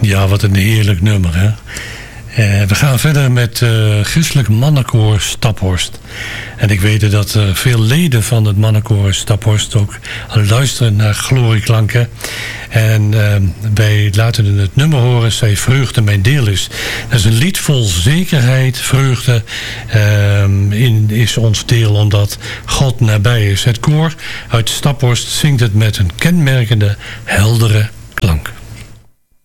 Ja, wat een heerlijk nummer, hè? We gaan verder met Christelijk Mannenkoor Staphorst. En ik weet dat veel leden van het Mannenkoor Staphorst ook luisteren naar glorieklanken. En wij laten het nummer horen, Zij vreugde mijn deel is. Dat is een lied vol zekerheid, vreugde is ons deel omdat God nabij is. Het koor uit Staphorst zingt het met een kenmerkende, heldere klank.